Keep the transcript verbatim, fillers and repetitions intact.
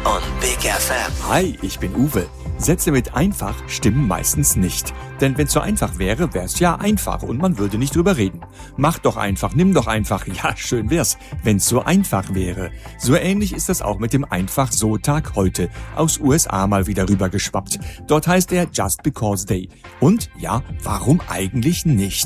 und Big F M. Hi, ich bin Uwe. Sätze mit einfach stimmen meistens nicht. Denn wenn es so einfach wäre, wär's ja einfach und man würde nicht drüber reden. Mach doch einfach, nimm doch einfach. Ja, schön wär's, wenn's so einfach wäre. So ähnlich ist das auch mit dem Einfach-So-Tag heute. Aus U S A mal wieder rübergeschwappt. Dort heißt er Just Because Day. Und ja, warum eigentlich nicht?